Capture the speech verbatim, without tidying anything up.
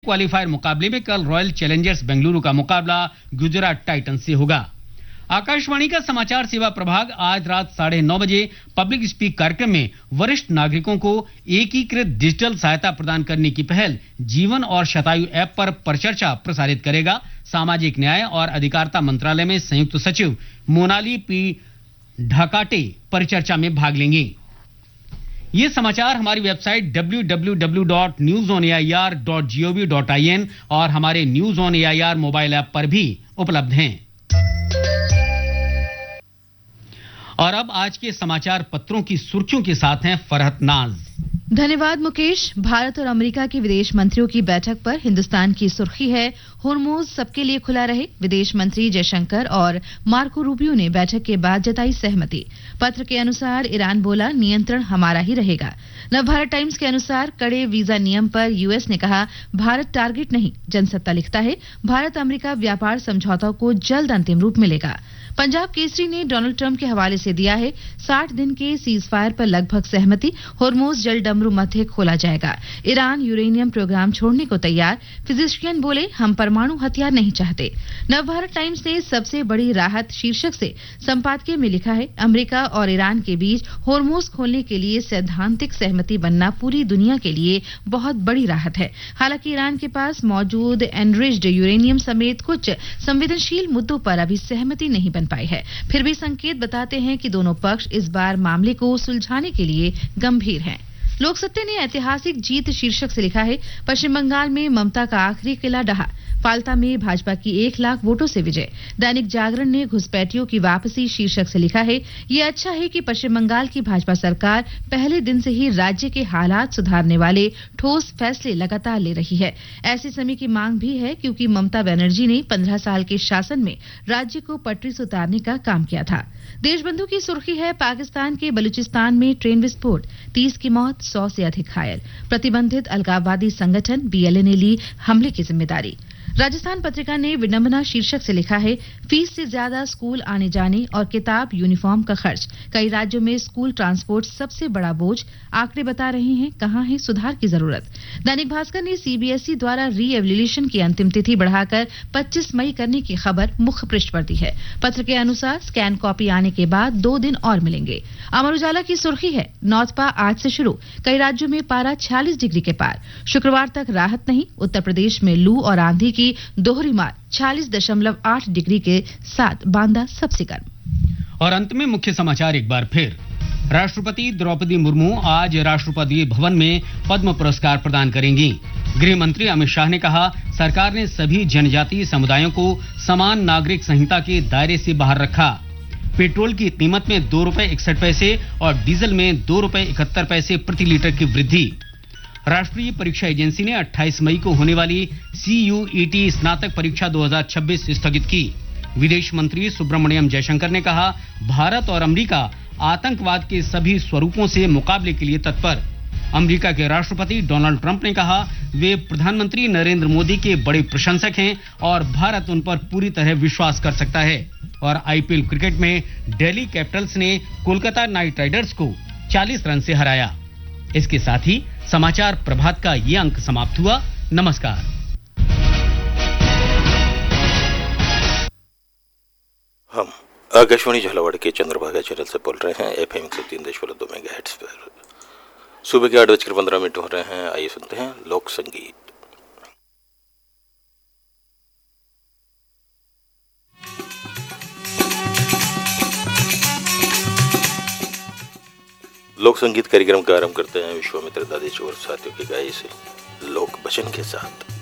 Qualifier मुकाबले में कल रॉयल चैलेंजर्स बेंगलुरु का मुकाबला गुजरात टाइटंस से होगा। आकाशवाणी का समाचार सेवा प्रभाग आज रात साढ़े नौ बजे पब्लिक स्पीक कार्यक्रम में वरिष्ठ नागरिकों को एकीकृत डिजिटल सहायता प्रदान करने की पहल जीवन और शतायु ऐप पर परिचर्चा प्रसारित करेगा। सामाजिक न्याय और अधिकारिता मंत्रालय में संयुक्त सचिव मोनाली पी ढाकाटे परिचर्चा में भाग लेंगे। ये समाचार हमारी website W W W dot news on A I R dot G O V dot I N और हमारे news on A I R mobile app पर भी उपलब्ध हैं। और अब आज के समाचार पत्रों की सुर्खियों के साथ हैं फरहत नाज। धन्यवाद मुकेश। भारत और अमेरिका के विदेश मंत्रियों की बैठक पर हिंदुस्तान की सुर्खी है, होर्मुज सबके लिए खुला रहे। विदेश मंत्री जयशंकर और मार्को रूबियो ने बैठक के बाद जताई सहमति। पत्र के अनुसार ईरान बोला, नियंत्रण हमारा ही रहेगा। नवभारत टाइम्स के अनुसार कड़े वीजा नियम पर यूएस ने कहा, भारत टारगेट नहीं। जनसत्ता लिखता है, भारत अमेरिका व्यापार समझौता को जल्द अंतिम रूप मिलेगा। पंजाब केसरी ने डोनाल्ड ट्रंप के हवाले से दिया है, साठ दिन के सीज फायर पर लगभग सहमति। होर्मुज जल डमरू मध्य खोला जाएगा। ईरान यूरेनियम प्रोग्राम छोड़ने को तैयार। फिजिशियन बोले, हम परमाणु हथियार नहीं चाहते। नवभारत टाइम्स ने सबसे बड़ी राहत शीर्षक से संपादकीय में लिखा है, अमेरिका और ईरान के बीच होर्मुज खोलने के लिए सैद्धांतिक सहमति बनना पूरी दुनिया के लिए बहुत बड़ी राहत है। हालांकि ईरान के पास मौजूद एनरिच्ड यूरेनियम समेत कुछ संवेदनशील मुद्दों पर अभी सहमति नहीं बन पाई है। फिर भी संकेत बताते हैं कि दोनों पक्ष इस बार मामले को सुलझाने के लिए गंभीर हैं। लोकसत्ता ने ऐतिहासिक जीत शीर्षक से लिखा है, पश्चिम बंगाल में ममता का आखिरी किला ढहा। फाल्ता में भाजपा की एक लाख वोटों से विजय। दैनिक जागरण ने घुसपैठियों की वापसी शीर्षक से लिखा है, ये अच्छा है कि पश्चिम बंगाल की भाजपा सरकार पहले दिन से ही राज्य के हालात सुधारने वाले ठोस फैसले लगातार ले रही है। ऐसे समय की मांग भी है क्योंकि ममता बनर्जी ने पंद्रह साल के शासन में राज्य को पटरी से उतारने का काम किया था। देशबंधु की सुर्खी है, पाकिस्तान के बलूचिस्तान में ट्रेन विस्फोट, तीस की मौत, सौ से अधिक घायल। प्रतिबंधित अलगाववादी संगठन बी एल ए ने ली हमले की जिम्मेदारी। राजस्थान पत्रिका ने विडंबना शीर्षक से लिखा है, फीस से ज्यादा स्कूल आने जाने और किताब यूनिफॉर्म का खर्च। कई राज्यों में स्कूल ट्रांसपोर्ट सबसे बड़ा बोझ। आंकड़े बता रहे हैं कहां है सुधार की जरूरत। दैनिक भास्कर ने सी बी एस ई द्वारा री एवल्यूशन की अंतिम तिथि बढ़ाकर पच्चीस मई करने की खबर मुख्य पृष्ठ पर दी है। पत्र के अनुसार स्कैन कॉपी आने के बाद दो दिन और मिलेंगे। अमर उजाला की सुर्खी है, नौतपा आज से शुरू, कई राज्यों में पारा छियालीस डिग्री के पार। शुक्रवार तक राहत नहीं। उत्तर प्रदेश में लू और आंधी की दोहरी मार, छियालीस दशमलव आठ डिग्री के साथ बांदा सबसे गर्म। और अंत में मुख्य समाचार एक बार फिर। राष्ट्रपति द्रौपदी मुर्मू आज राष्ट्रपति भवन में पद्म पुरस्कार प्रदान करेंगी। गृह मंत्री अमित शाह ने कहा, सरकार ने सभी जनजातीय समुदायों को समान नागरिक संहिता के दायरे से बाहर रखा। पेट्रोल की कीमत में दो रुपए इकसठ पैसे और डीजल में दो रुपए इकहत्तर पैसे प्रति लीटर की वृद्धि। राष्ट्रीय परीक्षा एजेंसी ने अट्ठाईस मई को होने वाली सी यू ई टी स्नातक परीक्षा दो हज़ार छब्बीस स्थगित की। विदेश मंत्री सुब्रमण्यम जयशंकर ने कहा, भारत और अमेरिका आतंकवाद के सभी स्वरूपों से मुकाबले के लिए तत्पर। अमेरिका के राष्ट्रपति डोनाल्ड ट्रंप ने कहा, वे प्रधानमंत्री नरेंद्र मोदी के बड़े प्रशंसक हैं और भारत उन पर पूरी तरह विश्वास कर सकता है। और आई पी एल क्रिकेट में दिल्ली कैपिटल्स ने कोलकाता नाइट राइडर्स को चालीस रन से हराया। इसके साथ ही समाचार प्रभात का ये अंक समाप्त हुआ। नमस्कार। हम आकाशवाणी झालावाड़ के चंद्रभागा चैनल से बोल रहे हैं, एफ एम एक सौ तीन दशमलव दो मेगाहर्ट्ज पर। सुबह के आठ बजकर पंद्रह मिनट हो रहे हैं। आइए सुनते हैं लोक संगीत। लोक संगीत कार्यक्रम का आरंभ करते हैं विश्वामित्र दादी चोर साथियों की गाई से लोक भजन के साथ।